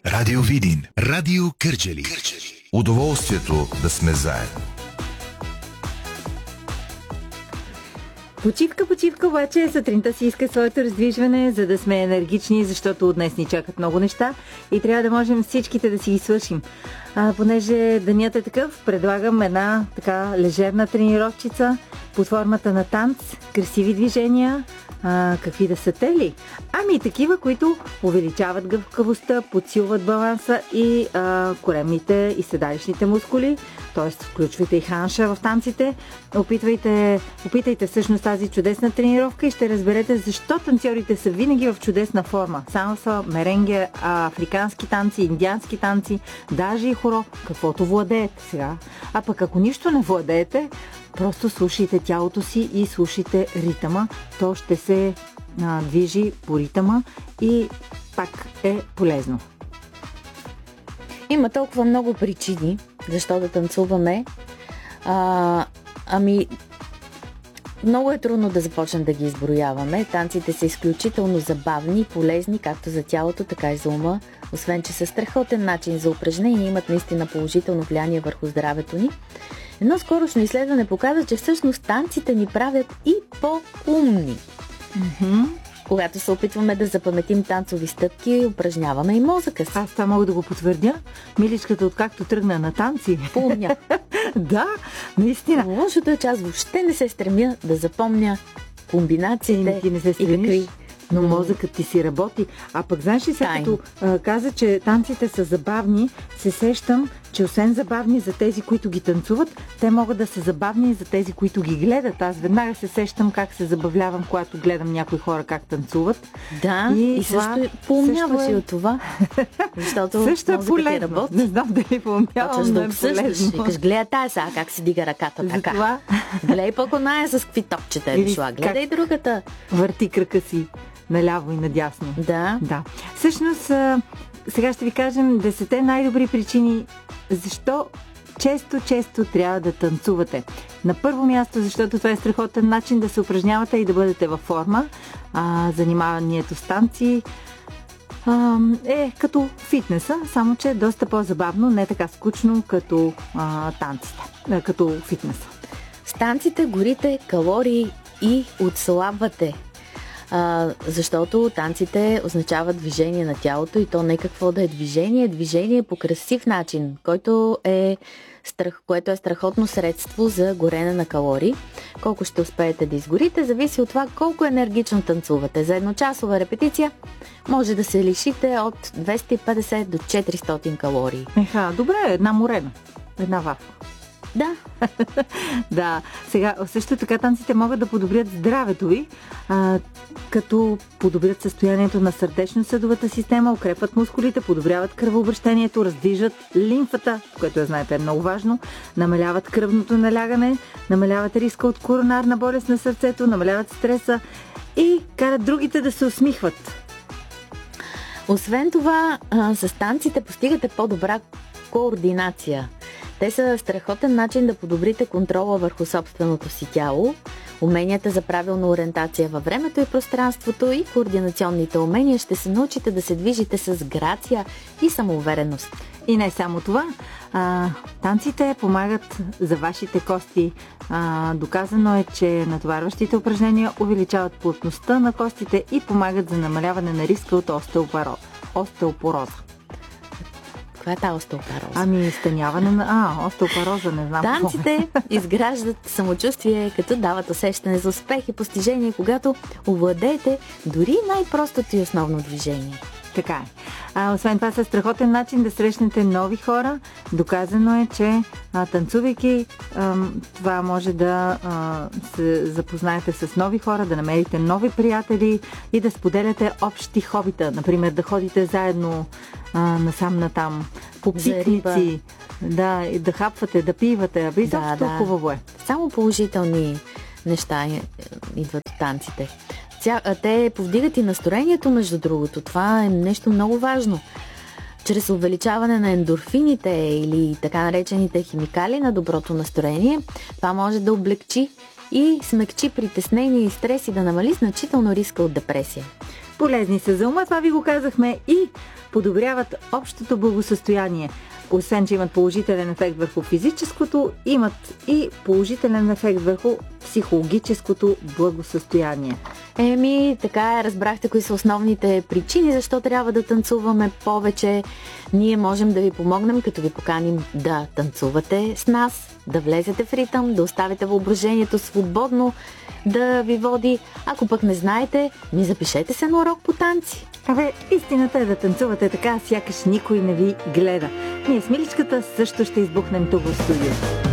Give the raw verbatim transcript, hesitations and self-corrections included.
Радио Видин, Радио Кърджали. Удоволствието да сме заедно. Почивка, почивка, обаче сутринта си иска своето раздвижване, за да сме енергични, защото от днес ни чакат много неща и трябва да можем всичките да си ги свършим. А, понеже денят е такъв, предлагам една така лежерна тренировчица под формата на танц, красиви движения. А, какви да са те ли? Ами такива, които увеличават гъвкавостта, подсилват баланса и а, коремните и седалищните мускули. Тоест, включвайте и ханша в танците. Опитвайте, опитайте всъщност тази чудесна тренировка и ще разберете защо танцорите са винаги в чудесна форма. Салса, меренге, африкански танци, индиански танци, даже и хоро, каквото владеете сега. А пък ако нищо не владеете, просто слушайте тялото си и слушайте ритъма. То ще се а, движи по ритъма и пак е полезно. Има толкова много причини защо да танцуваме. А, ами, много е трудно да започнем да ги изброяваме. Танците са изключително забавни и полезни, както за тялото, така и за ума. Освен, че са страхотен начин за упражнение, имат наистина положително влияние върху здравето ни. Едно скорошно изследване показва, че всъщност танците ни правят и по-умни. Mm-hmm. Когато се опитваме да запаметим танцови стъпки, упражняваме и мозъка си. Аз това мога да го потвърдя. Миличката, откакто тръгна на танци. Помня. Да, наистина. Лошото е, че аз въобще не се стремя да запомня комбинациите ти не се и какви. Но мозъкът ти си работи. А пък знаеш ли, след като а, каза, че танците са забавни, се сещам, че освен забавни за тези, които ги танцуват, те могат да са забавни и за тези, които ги гледат. Аз веднага се сещам как се забавлявам, когато гледам някои хора как танцуват. Да, и, и също е, поумняваш и е... от това. Защото също е полезно. Не знам дали поумнявам, но е полезно. Викаш, гледай тая сега как се дига ръката така. Това... Гледай пък оная с какви топчета е дошла. Гледай другата. Върти кръка си наляво и надясно. Да. Да. Всъщност, сега ще ви кажем десете най-добри причини защо често, често трябва да танцувате. На първо място, защото това е страхотен начин да се упражнявате и да бъдете във форма. А, занимаването с танци а, е като фитнеса, само че е доста по-забавно, не така скучно като а, танците, а, като фитнеса. С танците горите калории и отслабвате. А, защото танците означават движение на тялото и то не какво да е движение, движение по красив начин, който е страх, което е страхотно средство за горене на калории. Колко ще успеете да изгорите, зависи от това колко енергично танцувате. За едночасова репетиция може да се лишите от двеста и петдесет до четиристотин калории. Еха, добре, една морена, една вафа. Да. Да. Сега, също така танците могат да подобрят здравето ви, а, като подобрят състоянието на сърдечно-съдовата система, укрепват мускулите, подобряват кръвообращението, раздвижат лимфата, което, знаете, е много важно, намаляват кръвното налягане, намаляват риска от коронарна болест на сърцето, намаляват стреса и карат другите да се усмихват. Освен това, а, с танците постигате по-добра координация. Те са страхотен начин да подобрите контрола върху собственото си тяло, уменията за правилна ориентация във времето и пространството и координационните умения. Ще се научите да се движите с грация и самоувереност. И не само това, а, танците помагат за вашите кости. А, доказано е, че натоварващите упражнения увеличават плътността на костите и помагат за намаляване на риска от остеопороза. Каква е тази остеопороза? Ами, станяване на... А, остеопороза, не знам. Танците изграждат самочувствие, като дават усещане за успех и постижение, когато овладеете дори най-простото и основно движение. Така е. А, освен това, са страхотен начин да срещнете нови хора. Доказано е, че а, танцувайки, а, това може да а, се запознаете с нови хора, да намерите нови приятели и да споделяте общи хобита. Например, да ходите заедно а, насам-натам по пикници, да, да хапвате, да пивате. Аби, да, да. Хубаво е. Само положителни неща идват от танците. Те повдигат и настроението, между другото. Това е нещо много важно. Чрез увеличаване на ендорфините или така наречените химикали на доброто настроение, това може да облегчи и смекчи притеснение и стрес и да намали значително риска от депресия. Полезни са за ума, това ви го казахме и подобряват общото благосъстояние. Освен, че имат положителен ефект върху физическото, имат и положителен ефект върху психологическото благосъстояние. Еми, така е, разбрахте кои са основните причини, защо трябва да танцуваме повече. Ние можем да ви помогнем, като ви поканим да танцувате с нас, да влезете в ритъм, да оставите въображението свободно да ви води. Ако пък не знаете, ми запишете се на урок по танци. Абе, истината е да танцувате така, сякаш никой не ви гледа. Ние с Миличката също ще избухнем тук в студиото.